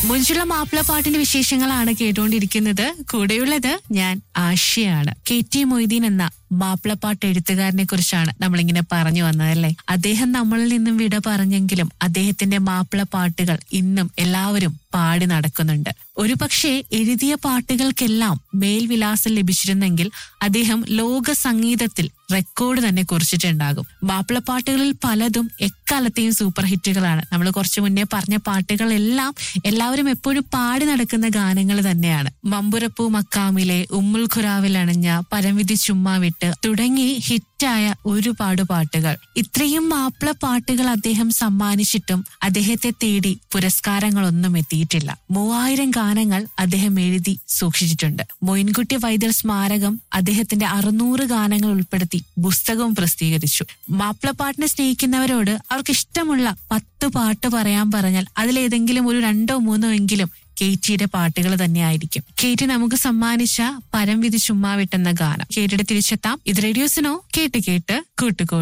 മുഞ്ചുള്ള മാപ്പിളപ്പാട്ടിന്റെ വിശേഷങ്ങളാണ് കേട്ടുകൊണ്ടിരിക്കുന്നത്. കൂടെയുള്ളത് ഞാൻ ആശയാണ്. KT മൊയ്തീൻ എന്ന മാപ്പിളപ്പാട്ട് എഴുത്തുകാരനെ കുറിച്ചാണ് നമ്മളിങ്ങനെ പറഞ്ഞു വന്നതല്ലേ. അദ്ദേഹം നമ്മളിൽ നിന്നും വിട പറഞ്ഞെങ്കിലും അദ്ദേഹത്തിന്റെ മാപ്പിളപ്പാട്ടുകൾ ഇന്നും എല്ലാവരും പാടി നടക്കുന്നുണ്ട്. ഒരു പക്ഷേ എഴുതിയ പാട്ടുകൾക്കെല്ലാം മേൽവിലാസം ലഭിച്ചിരുന്നെങ്കിൽ അദ്ദേഹം ലോക സംഗീതത്തിൽ റെക്കോർഡ് തന്നെ കുറിച്ചിട്ടുണ്ടാകും. മാപ്പിളപ്പാട്ടുകളിൽ പലതും എക്കാലത്തെയും സൂപ്പർ ഹിറ്റുകളാണ്. നമ്മൾ കുറച്ചു മുന്നേ പറഞ്ഞ പാട്ടുകളെല്ലാം എല്ലാവരും എപ്പോഴും പാടി നടക്കുന്ന ഗാനങ്ങൾ തന്നെയാണ്. മമ്പുരപ്പൂ മക്കാമിലെ, ഉമ്മുൽ ഖുറാവിൽ അണഞ്ഞ, പരംവിധി ചുമ്മാ വിട്ട് തുടങ്ങി ഹിറ്റായ ഒരുപാട് പാട്ടുകൾ. ഇത്രയും മാപ്പിള പാട്ടുകൾ അദ്ദേഹം സമ്മാനിച്ചിട്ടും അദ്ദേഹത്തെ തേടി പുരസ്കാരങ്ങളൊന്നും എത്തിയിട്ടില്ല. 3000 ഗാനങ്ങൾ അദ്ദേഹം എഴുതി സൂക്ഷിച്ചിട്ടുണ്ട്. മൊയിൻകുട്ടി വൈദ്യർ സ്മാരകം അദ്ദേഹത്തിന്റെ 600 ഗാനങ്ങൾ ഉൾപ്പെടുത്തി പുസ്തകവും പ്രസിദ്ധീകരിച്ചു. മാപ്പിളപ്പാട്ടിനെ സ്നേഹിക്കുന്നവരോട് അവർക്ക് ഇഷ്ടമുള്ള 10 പാട്ട് പറയാൻ പറഞ്ഞാൽ അതിലേതെങ്കിലും ഒരു 2ഓ 3ഓ എങ്കിലും KTയുടെ പാട്ടുകൾ തന്നെയായിരിക്കും. KT നമുക്ക് സമ്മാനിച്ച പരംവിധി ചുമ്മാവിട്ടെന്ന ഗാനം കേട്ടിട്ട് തിരിച്ചെത്താം. ഇത് റേഡിയോസിനോ കേട്ട് കേട്ട് കൂട്ടുകോ.